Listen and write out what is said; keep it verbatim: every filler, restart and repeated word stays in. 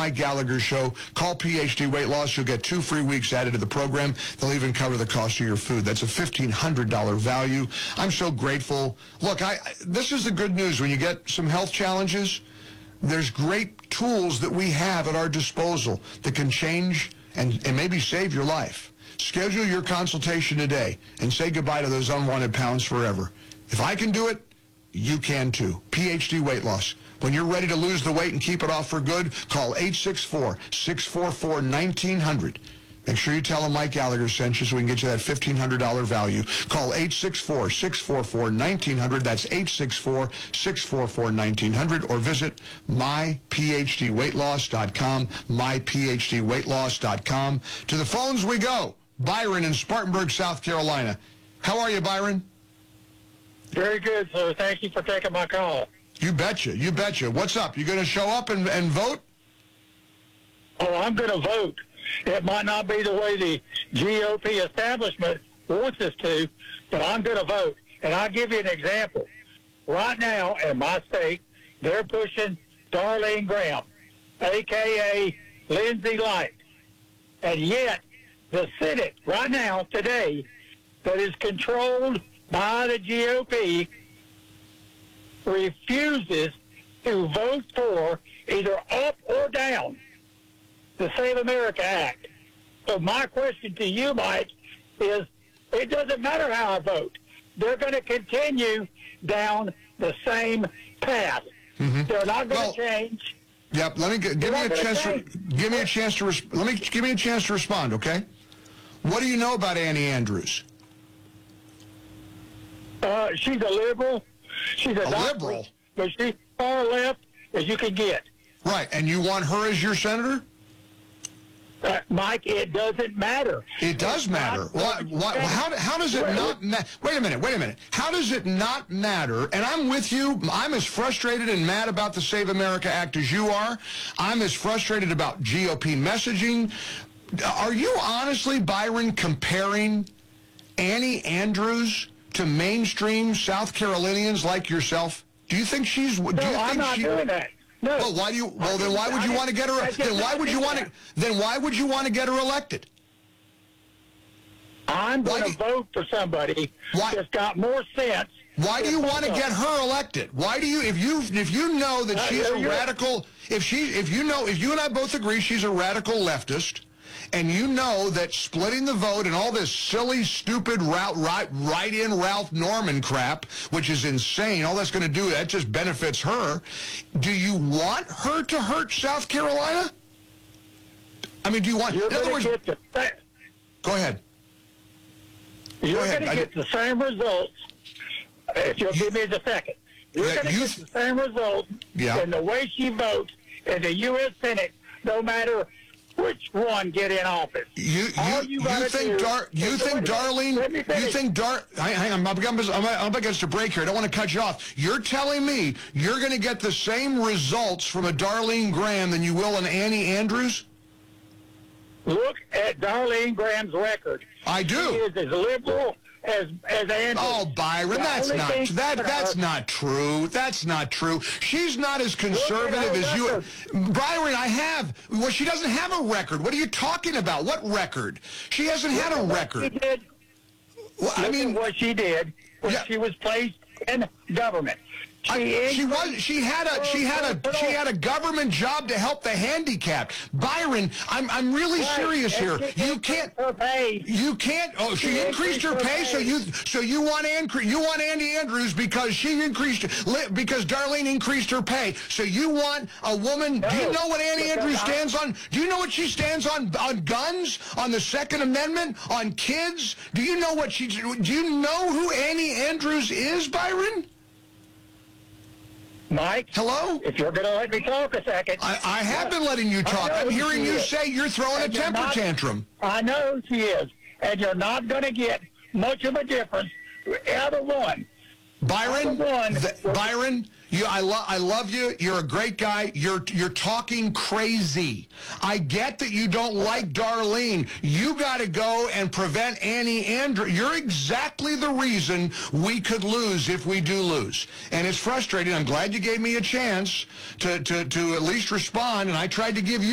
Mike Gallagher Show. Call P H D Weight Loss. You'll get two free weeks added to the program. They'll even cover the cost of your food. That's a fifteen hundred dollars value. I'm so grateful. Look, I, I this is the good news. When you get some health challenges, there's great tools that we have at our disposal that can change and, and maybe save your life. Schedule your consultation today and say goodbye to those unwanted pounds forever. If I can do it, you can too. P H D Weight Loss. When you're ready to lose the weight and keep it off for good, call eight six four, six four four, one nine zero zero. Make sure you tell them Mike Gallagher sent you so we can get you that fifteen hundred dollars value. Call eight six four, six four four, one nine zero zero. That's eight six four, six four four, one nine zero zero. Or visit my p h d weight loss dot com, my p h d weight loss dot com. To the phones we go. Byron in Spartanburg, South Carolina. How are you, Byron? Very good, sir. Thank you for taking my call. You betcha. You betcha. What's up? You going to show up and, and vote? Oh, I'm going to vote. It might not be the way the G O P establishment wants us to, but I'm going to vote. And I'll give you an example. Right now, in my state, they're pushing Darlene Graham, a k a. Lindsay Light. And yet, the Senate, right now, today, that is controlled by the G O P, refuses to vote for either up or down the Save America Act. So my question to you, Mike, is it doesn't matter how I vote. They're going to continue down the same path. Mm-hmm. They're not going to well, change. Yep. Let me give, give me a chance. To, give me a chance to. Res- let me give me a chance to respond. Okay. What do you know about Annie Andrews? Uh, she's a liberal. She's a, a doctor, liberal, but she's far left as you can get. Right, and you want her as your senator? Uh, Mike, it doesn't matter. It does it's matter. Why, why, how, how does it not matter? Wait a minute, wait a minute. How does it not matter? And I'm with you. I'm as frustrated and mad about the Save America Act as you are. I'm as frustrated about G O P messaging. Are you honestly, Byron, comparing Annie Andrews to mainstream South Carolinians like yourself? Do you think she's? Do no, you think I'm not she, doing that. No. Well, why do you? Well, then why would you want to get her? Then why would you want to? Then why would you want to get her elected? I'm going to vote for somebody why, that's got more sense. Why do you want to get her elected? Why do you? If you if you know that she's a radical, if she if you know if you and I both agree she's a radical leftist. And you know that splitting the vote and all this silly, stupid, route, right, write-in Ralph Norman crap, which is insane, all that's going to do, that just benefits her. Do you want her to hurt South Carolina? I mean, do you want... You're in other words... Get the, go ahead. You're going to get the same results, if you'll give me the second. You're going to get the same results yeah. in the way she votes in the U S Senate, no matter... which one get in office? You you, you, you think Dar you think Darlene you think Dar hang on, I'm up, against, I'm up against a break here. I don't want to cut you off. You're telling me you're going to get the same results from a Darlene Graham than you will an Annie Andrews? Look at Darlene Graham's record. I do. She is as liberal as as Andrews. Oh, Byron, that's not that that's not true. That's not true. She's not as conservative as you. Byron, I have. Well, she doesn't have a record. What are you talking about? What record? She hasn't had a record. She did. Well, I mean, what she did when yeah. she was placed in government. She, I, she was. She had a. She had a. She had a government job to help the handicapped. Byron, I'm. I'm really right. serious and here. You can't. Her pay. You can't. Oh, she, she increased, increased her pay, pay. So you. So you want Ann, You want Andy Andrews because she increased. Because Darlene increased her pay. So you want a woman. No, do you know what Andy Andrews I, stands on? Do you know what she stands on? On guns? On the Second Amendment? On kids? Do you know what she? Do you know who Annie Andrews is, Byron? Mike? Hello? If you're going to let me talk a second. I, I have been letting you talk. I'm hearing you say you're throwing a temper tantrum. I know she is. And you're not going to get much of a difference either one. Byron, one, the, Byron, you, I, lo I love you. You're a great guy. You're, you're talking crazy. I get that you don't like Darlene. You got to go and prevent Annie Andrews. You're exactly the reason we could lose if we do lose. And it's frustrating. I'm glad you gave me a chance to, to, to at least respond, and I tried to give you